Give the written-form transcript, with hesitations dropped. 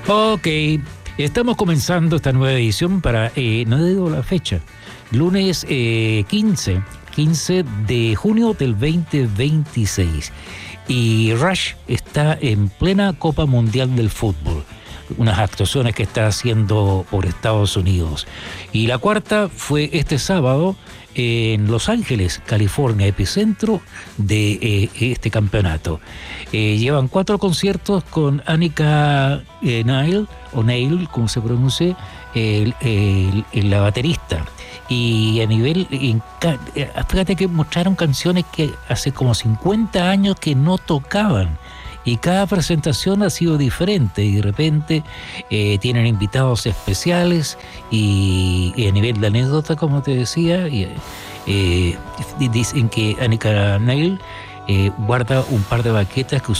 Ok, estamos comenzando esta nueva edición para, no digo la fecha, lunes 15 de junio del 2026. Y Rush está en plena Copa Mundial del Fútbol, unas actuaciones que está haciendo por Estados Unidos. Y la cuarta fue este sábado en Los Ángeles, California, epicentro de este campeonato. Llevan 4 conciertos con Annika Neil, o Neil, como se pronuncia, la baterista. Y a nivel, fíjate que mostraron canciones que hace como 50 años que no tocaban. Y cada presentación ha sido diferente y de repente tienen invitados especiales y a nivel de anécdota, como te decía, dicen que Annika Neil guarda un par de baquetas que